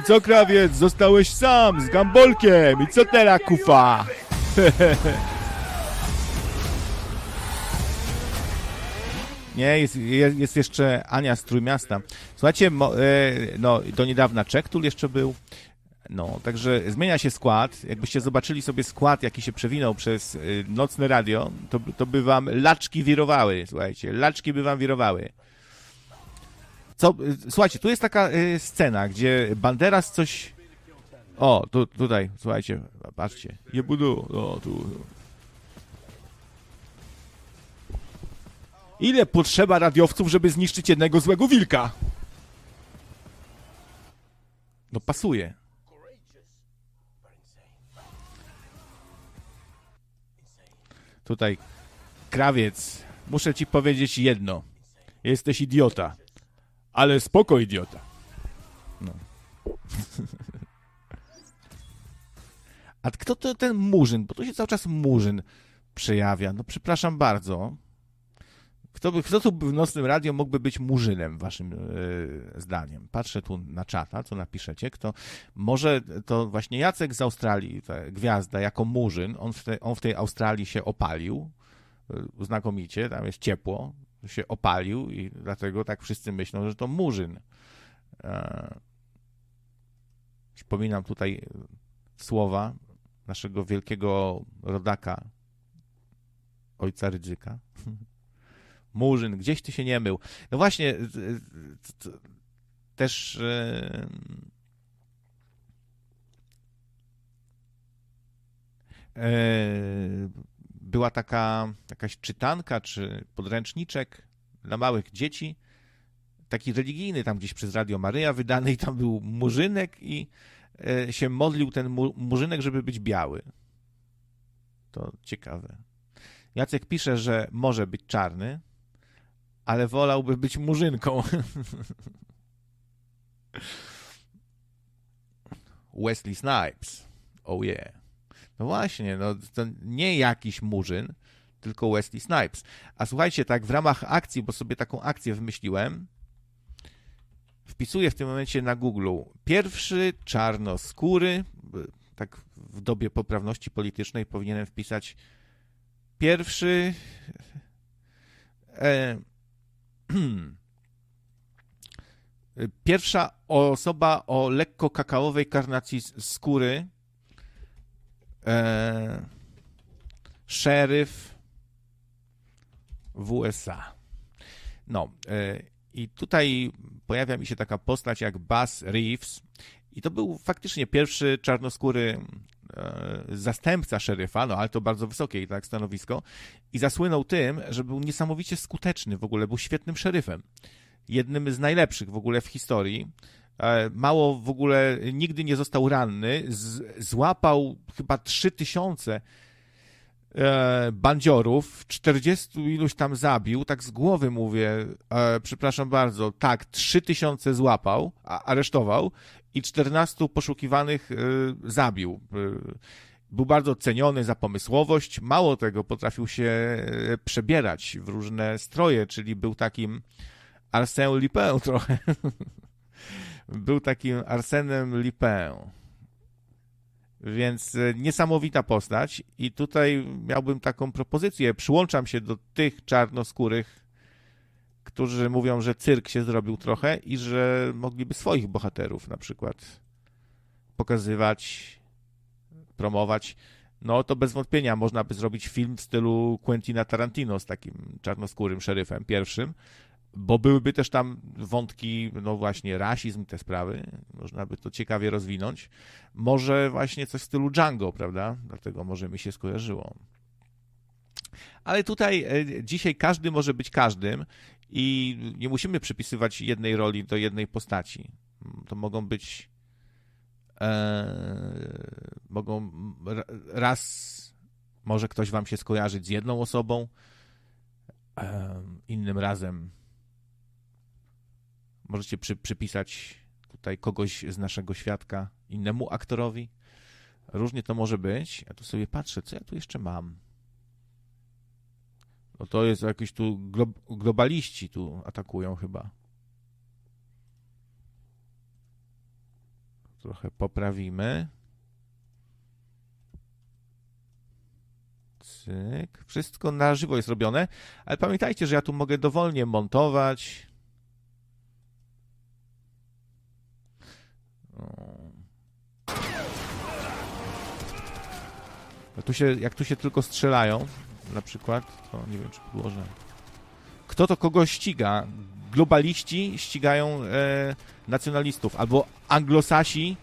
co, krawiec? Zostałeś sam z Gambolkiem. I co teraz, kufa? Nie, jest jeszcze Ania z Trójmiasta. Słuchajcie, no do niedawna Czektul jeszcze był. No, także zmienia się skład. Jakbyście zobaczyli sobie skład, jaki się przewinął przez nocne radio, to by wam laczki wirowały, słuchajcie. Laczki by wam wirowały. Słuchajcie, tu jest taka scena, gdzie Banderas coś... O, tutaj, słuchajcie, patrzcie. Jebudu, o, tu... Ile potrzeba radiowców, żeby zniszczyć jednego złego wilka? No pasuje. Tutaj, krawiec, muszę ci powiedzieć jedno. Jesteś idiota. Ale spoko, idiota. No. A kto to ten Murzyn? Bo tu się cały czas Murzyn przejawia. No przepraszam bardzo. Kto tu w nocnym radio mógłby być Murzynem, waszym zdaniem? Patrzę tu na czata, co napiszecie. Może to właśnie Jacek z Australii, ta gwiazda, jako Murzyn, on w tej Australii się opalił znakomicie, tam jest ciepło, się opalił i dlatego tak wszyscy myślą, że to Murzyn. Przypominam tutaj słowa naszego wielkiego rodaka, ojca Rydzyka. Murzyn, gdzieś ty się nie mył. No właśnie, też była jakaś czytanka, czy podręczniczek dla małych dzieci, taki religijny tam gdzieś przez Radio Maryja wydany i tam był murzynek i się modlił ten murzynek, żeby być biały. To ciekawe. Jacek pisze, że może być czarny, ale wolałby być murzynką. Wesley Snipes. Oh yeah. No właśnie, no to nie jakiś murzyn, tylko Wesley Snipes. A słuchajcie, tak w ramach akcji, bo sobie taką akcję wymyśliłem, wpisuję w tym momencie na Google pierwszy czarnoskóry, tak w dobie poprawności politycznej powinienem wpisać pierwszy pierwsza osoba o lekko kakaowej karnacji skóry, szeryf w USA. No, i tutaj pojawia mi się taka postać jak Buzz Reeves i to był faktycznie pierwszy czarnoskóry zastępca szeryfa, no ale to bardzo wysokie tak stanowisko i zasłynął tym, że był niesamowicie skuteczny w ogóle, był świetnym szeryfem. Jednym z najlepszych w ogóle w historii. Mało w ogóle, nigdy nie został ranny, złapał chyba 3000 bandziorów, 40 iluś tam zabił, tak z głowy mówię, przepraszam bardzo, tak, 3000 złapał, aresztował i 14 poszukiwanych zabił. Był bardzo ceniony za pomysłowość, mało tego, potrafił się przebierać w różne stroje, czyli był takim Arsène Lupin trochę. Był takim Arsenem Lupin. Więc niesamowita postać i tutaj miałbym taką propozycję. Przyłączam się do tych czarnoskórych, którzy mówią, że cyrk się zrobił trochę i że mogliby swoich bohaterów na przykład pokazywać, promować. No to bez wątpienia można by zrobić film w stylu Quentina Tarantino z takim czarnoskórym szeryfem pierwszym, bo byłyby też tam wątki, no właśnie rasizm, te sprawy, można by to ciekawie rozwinąć. Może właśnie coś w stylu Django, prawda? Dlatego może mi się skojarzyło. Ale tutaj dzisiaj każdy może być każdym i nie musimy przypisywać jednej roli do jednej postaci. To mogą być raz może ktoś wam się skojarzyć z jedną osobą, innym razem możecie przypisać tutaj kogoś z naszego świadka innemu aktorowi. Różnie to może być. Ja tu sobie patrzę, co ja tu jeszcze mam. No to jest jakieś tu globaliści tu atakują chyba. trochę poprawimy. Cyk. Wszystko na żywo jest robione, ale pamiętajcie, że ja tu mogę dowolnie montować. Jak tu się tylko strzelają, na przykład, to nie wiem, czy podłożę. Kto to kogo ściga? Globaliści ścigają nacjonalistów, albo anglosasi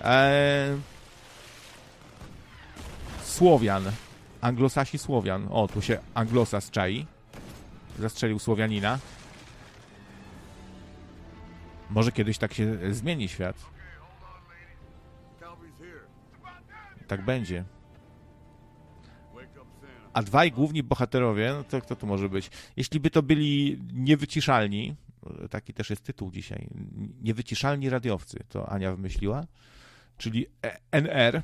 Słowian. Anglosasi Słowian. O, tu się anglosas czai. Zastrzelił Słowianina. Może kiedyś tak się zmieni świat. Tak będzie. A dwaj główni bohaterowie, no to kto tu może być? Jeśli by to byli niewyciszalni, taki też jest tytuł dzisiaj, niewyciszalni radiowcy, to Ania wymyśliła, czyli NR.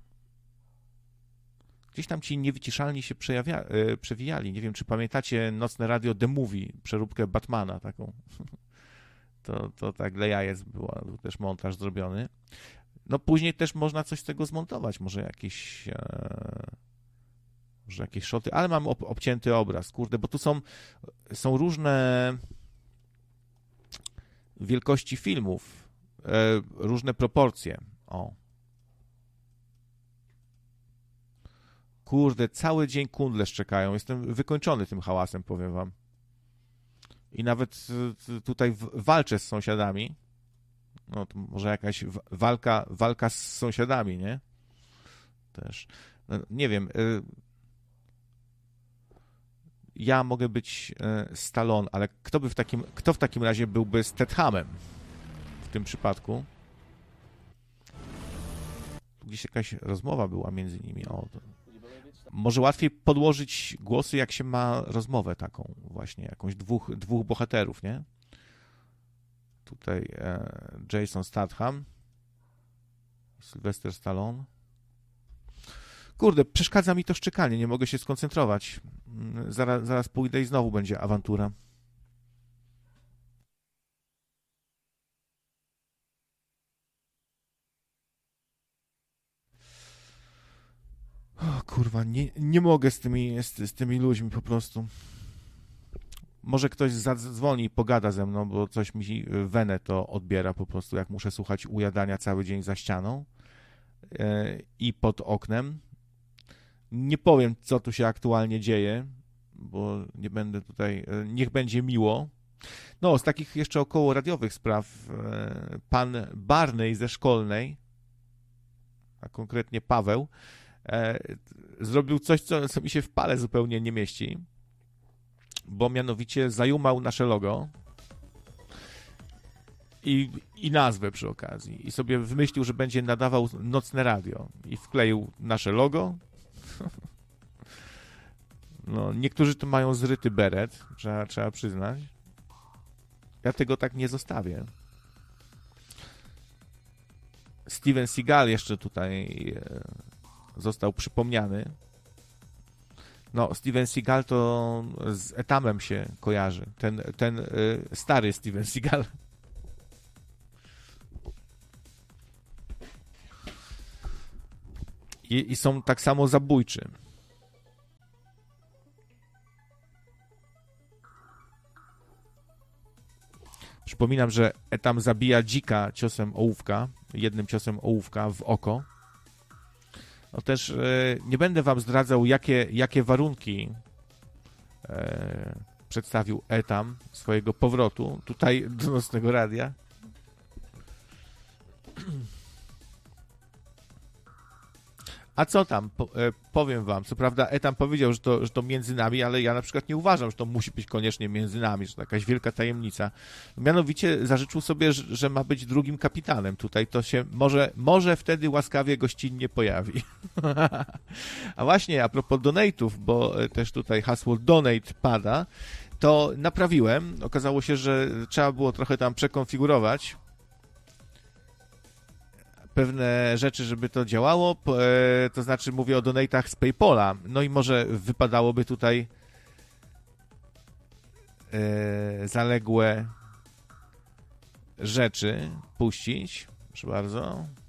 Gdzieś tam ci niewyciszalni się przewijali. Nie wiem, czy pamiętacie Nocne Radio The Movie, przeróbkę Batmana taką. To tak dla jajec był też montaż zrobiony. No później też można coś z tego zmontować, może jakieś szoty, ale mam obcięty obraz, kurde, bo tu są różne wielkości filmów, różne proporcje. O. Kurde, cały dzień kundle szczekają. Jestem wykończony tym hałasem, powiem wam. I nawet tutaj walczę z sąsiadami. No to może jakaś walka z sąsiadami, nie? Też. No, nie wiem. Ja mogę być Stallone, ale kto w takim razie byłby Stathamem w tym przypadku? Gdzieś jakaś rozmowa była między nimi. Może łatwiej podłożyć głosy, jak się ma rozmowę taką właśnie, jakąś dwóch bohaterów, nie? Tutaj Jason Statham, Sylvester Stallone. Kurde, przeszkadza mi to szczekanie, nie mogę się skoncentrować. Zaraz pójdę i znowu będzie awantura. O, kurwa, nie mogę z tymi ludźmi po prostu. Może ktoś zadzwoni i pogada ze mną, bo coś mi wenę to odbiera po prostu, jak muszę słuchać ujadania cały dzień za ścianą i pod oknem. Nie powiem, co tu się aktualnie dzieje, bo nie będę tutaj... Niech będzie miło. No, z takich jeszcze około radiowych spraw pan Barney ze szkolnej, a konkretnie Paweł, zrobił coś, co mi się w pale zupełnie nie mieści, bo mianowicie zajumał nasze logo i nazwę przy okazji. I sobie wymyślił, że będzie nadawał nocne radio. I wkleił nasze logo. No, niektórzy tu mają zryty beret, trzeba przyznać. Ja tego tak nie zostawię. Steven Seagal jeszcze tutaj został przypomniany. No, Steven Seagal to z Ethamem się kojarzy. Ten stary Steven Seagal. I są tak samo zabójczy. Przypominam, że Etham zabija dzika ciosem ołówka, jednym ciosem ołówka w oko. No też nie będę wam zdradzał, jakie warunki przedstawił Etham swojego powrotu tutaj do Nocnego Radia. A co tam? Powiem wam, co prawda Etham powiedział, że to między nami, ale ja na przykład nie uważam, że to musi być koniecznie między nami, że to jakaś wielka tajemnica. Mianowicie zażyczył sobie, że ma być drugim kapitanem. Tutaj to się może wtedy łaskawie, gościnnie pojawi. A właśnie, a propos donate'ów, bo też tutaj hasło donate pada, to naprawiłem. Okazało się, że trzeba było trochę tam przekonfigurować pewne rzeczy, żeby to działało, to znaczy mówię o donatach z PayPala. No i może wypadałoby tutaj zaległe rzeczy puścić. Proszę bardzo.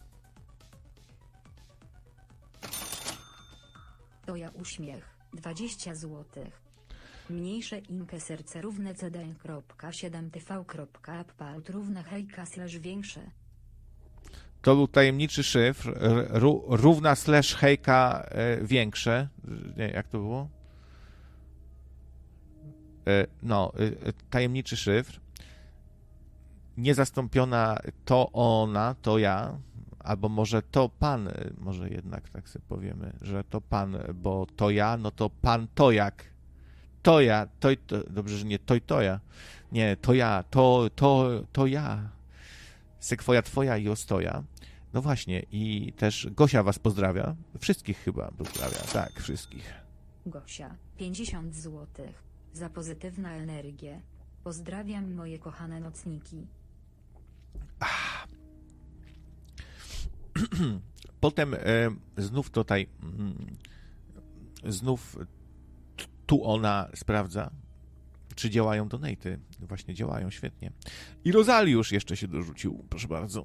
Toja uśmiech, 20 zł. Mniejsze inke serce równe cd.7tv.upload równe hejka / większe. To był tajemniczy szyfr, równa / hejka większe. Nie, jak to było? No, tajemniczy szyfr. Niezastąpiona to ona, to ja, albo może to pan, może jednak tak sobie powiemy, że to pan, bo to ja, no to pan Tojak. Toja, to, dobrze, że nie Toja. Nie, to ja, to ja. Sekwoja twoja i ostoja. No właśnie, i też Gosia was pozdrawia. Wszystkich chyba pozdrawia, tak, wszystkich. Gosia, 50 zł. Za pozytywną energię. Pozdrawiam moje kochane nocniki. Potem znów tutaj, znów tu ona sprawdza, czy działają donaty. Właśnie działają, świetnie. I Rozaliusz jeszcze się dorzucił, proszę bardzo.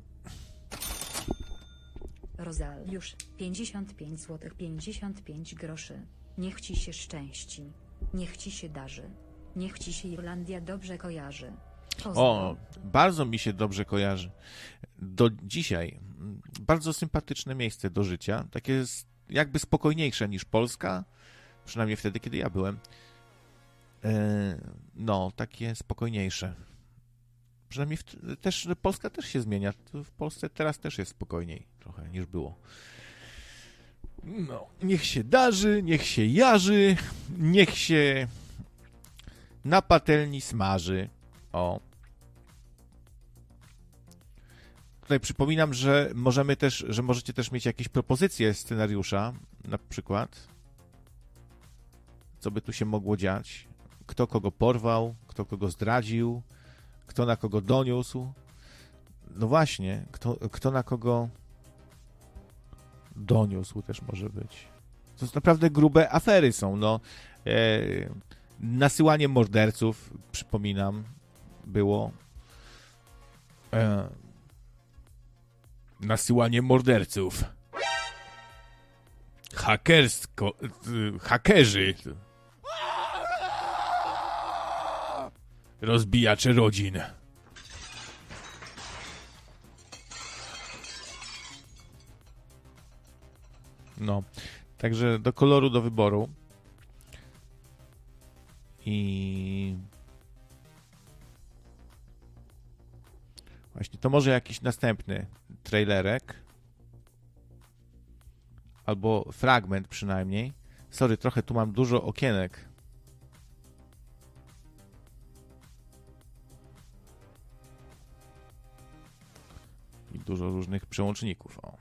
Rozaliusz, 55 zł 55 groszy. Niech ci się szczęści. Niech ci się darzy. Niech ci się Irlandia dobrze kojarzy. Pozdro. O, bardzo mi się dobrze kojarzy. Do dzisiaj bardzo sympatyczne miejsce do życia. Takie jakby spokojniejsze niż Polska. Przynajmniej wtedy, kiedy ja byłem. No, takie spokojniejsze. Przynajmniej też Polska też się zmienia. W Polsce teraz też jest spokojniej trochę niż było. No, niech się darzy, niech się jarzy, niech się na patelni smaży. O. Tutaj przypominam, że możecie też mieć jakieś propozycje scenariusza, na przykład, co by tu się mogło dziać, kto kogo porwał, kto kogo zdradził, kto na kogo doniósł. No właśnie, kto na kogo doniósł też może być. To naprawdę grube afery są, no. Nasyłanie morderców, przypominam, było. Nasyłanie morderców. Hakerzy. Rozbijacze rodzin. No, także do koloru do wyboru. I właśnie to może jakiś następny trailerek. Albo fragment przynajmniej. Sorry, trochę tu mam dużo okienek. I dużo różnych przełączników. O.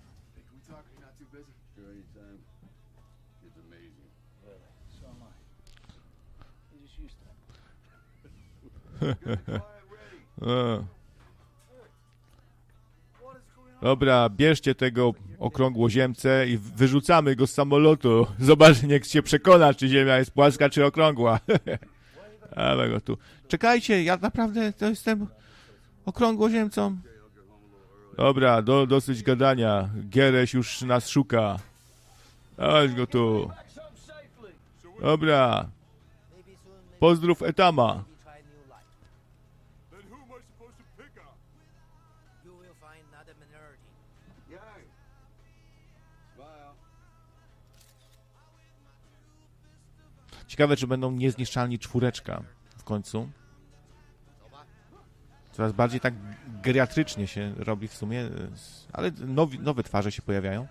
Dobra, bierzcie tego okrągłoziemcę i wyrzucamy go z samolotu. Zobacz, niech się przekona, czy ziemia jest płaska, czy okrągła. Ale go tu. Czekajcie, ja naprawdę to jestem okrągłoziemcą. Dobra, dosyć gadania. Gereś już nas szuka. Dawaj go tu. Dobra. Pozdrów Etama. Ciekawe, czy będą niezniszczalni czwóreczka w końcu. Coraz bardziej tak geriatrycznie się robi w sumie, ale nowe twarze się pojawiają.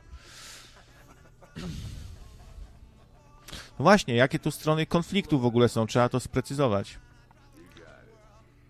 No właśnie, jakie tu strony konfliktu w ogóle są? Trzeba to sprecyzować.